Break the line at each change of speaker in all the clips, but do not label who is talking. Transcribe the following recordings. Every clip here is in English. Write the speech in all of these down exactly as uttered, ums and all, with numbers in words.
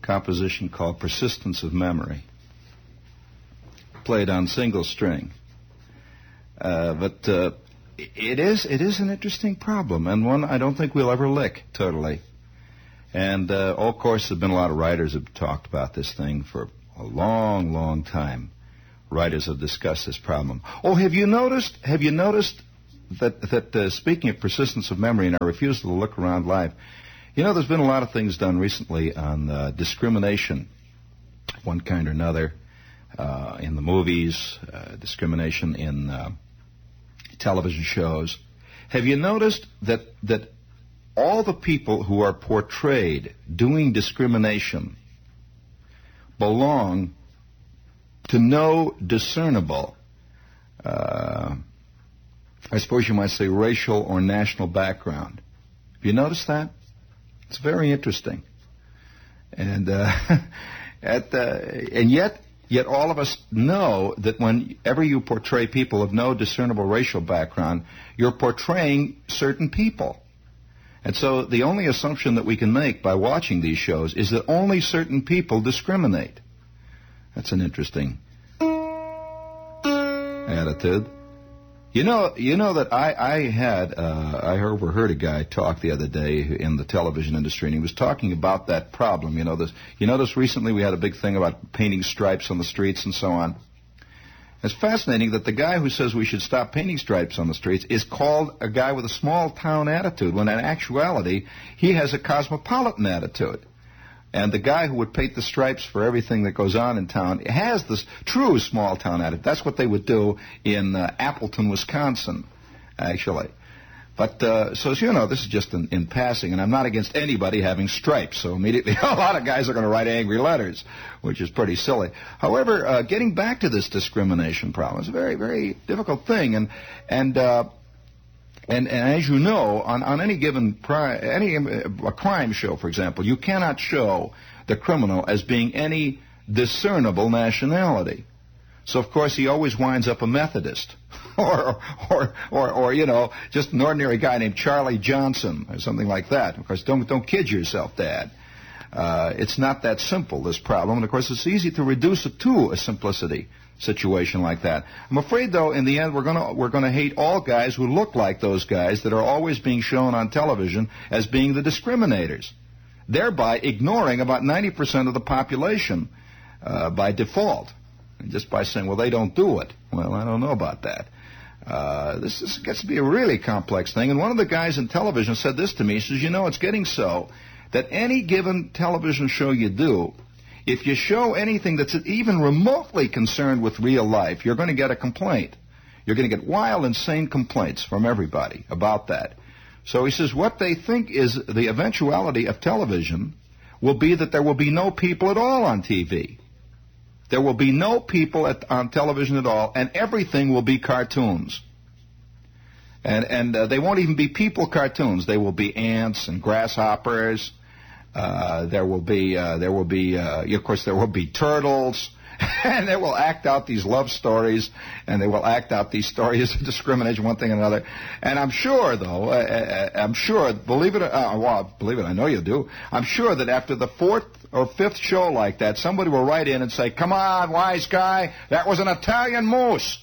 composition called Persistence of Memory, played on single string. Uh, but uh, it is it is an interesting problem, and one I don't think we'll ever lick totally. And, uh, oh, of course, there have been a lot of writers who have talked about this thing for a long, long time. Writers have discussed this problem. Oh, have you noticed, have you noticed that, that uh, speaking of persistence of memory and our refusal to look around life, you know, there's been a lot of things done recently on uh, discrimination, one kind or another, uh, in the movies, uh, discrimination in uh, television shows. Have you noticed that that all the people who are portrayed doing discrimination belong to no discernible, uh, I suppose you might say, racial or national background? Have you noticed that? It's very interesting. And uh, at, uh, and yet, yet all of us know that whenever you portray people of no discernible racial background, you're portraying certain people. And so the only assumption that we can make by watching these shows is that only certain people discriminate. That's an interesting attitude. You know, you know that I, I had, uh, I overheard a guy talk the other day in the television industry, and he was talking about that problem. You know, this, you notice recently we had a big thing about painting stripes on the streets and so on. It's fascinating that the guy who says we should stop painting stripes on the streets is called a guy with a small-town attitude, when in actuality he has a cosmopolitan attitude. And the guy who would paint the stripes for everything that goes on in town has this true small-town attitude. That's what they would do in uh, Appleton, Wisconsin, actually. But, uh, so, you know, this is just in, in passing, and I'm not against anybody having stripes, so immediately a lot of guys are going to write angry letters, which is pretty silly. However, uh, getting back to this discrimination problem is a very, very difficult thing, and and uh, and, and as you know, on, on any given pri- any a crime show, for example, you cannot show the criminal as being any discernible nationality. So, of course, he always winds up a Methodist or, or, or, or, you know, just an ordinary guy named Charlie Johnson or something like that. Of course, don't, don't kid yourself, Dad. Uh, it's not that simple, this problem. And, of course, it's easy to reduce it to a simplicity situation like that. I'm afraid, though, in the end, we're going to we're going to hate all guys who look like those guys that are always being shown on television as being the discriminators, thereby ignoring about ninety percent of the population uh, by default. And just by saying, well, they don't do it. Well, I don't know about that. Uh, this is, gets to be a really complex thing. And one of the guys in television said this to me. He says, you know, it's getting so that any given television show you do, if you show anything that's even remotely concerned with real life, you're going to get a complaint. You're going to get wild, insane complaints from everybody about that. So he says what they think is the eventuality of television will be that there will be no people at all on T V. There will be no people at, on television at all, and everything will be cartoons. And, and uh, they won't even be people cartoons. They will be ants and grasshoppers. Uh, there will be, uh, there will be, uh, of course, there will be turtles. And they will act out these love stories, and they will act out these stories of discrimination, one thing and another. And I'm sure, though, uh, I'm sure, believe it, uh, well, believe it, I know you do, I'm sure that after the fourth or fifth show like that, somebody will write in and say, come on, wise guy, that was an Italian moose.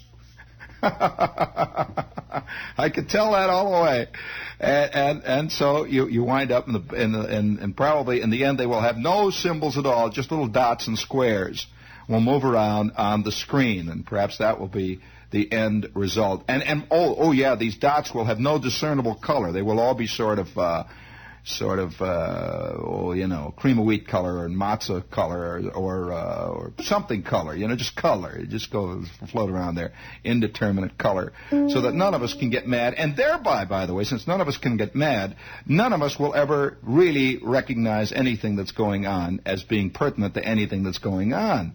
I could tell that all the way. And, and, and so you, you wind up, in the, in the, in, and probably in the end they will have no symbols at all, just little dots and squares will move around on the screen, and perhaps that will be the end result. And, and oh, oh yeah, these dots will have no discernible color. They will all be sort of, uh, sort of, uh, oh, you know, cream of wheat color or matzah color or or, uh, or something color. You know, just color. It just goes float around there, indeterminate color, so that none of us can get mad. And thereby, by the way, since none of us can get mad, none of us will ever really recognize anything that's going on as being pertinent to anything that's going on.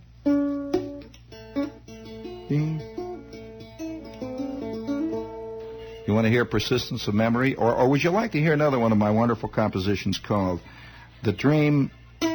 You want to hear Persistence of Memory? Or, or would you like to hear another one of my wonderful compositions called The Dream?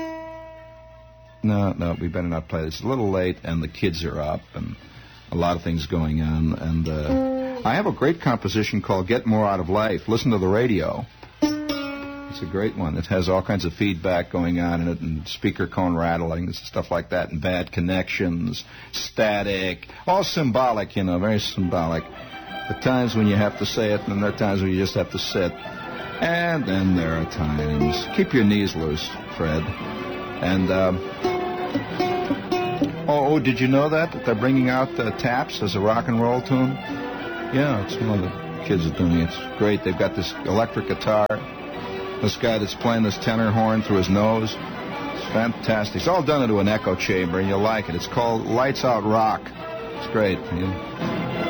No, no, we better not play this. It's a little late, and the kids are up, and a lot of things going on. And uh, I have a great composition called Get More Out of Life. Listen to the radio. It's a great one. It has all kinds of feedback going on in it, and speaker cone rattling and stuff like that, and bad connections, static, all symbolic, you know, very symbolic. There are times when you have to say it, and there are times when you just have to sit. And then there are times. Keep your knees loose, Fred. And, um, oh, oh, did you know that? That they're bringing out uh, Taps as a rock and roll tune? Yeah, it's one of the kids are doing it. It's great. They've got this electric guitar. This guy that's playing this tenor horn through his nose. It's fantastic. It's all done into an echo chamber, and you'll like it. It's called Lights Out Rock. It's great. You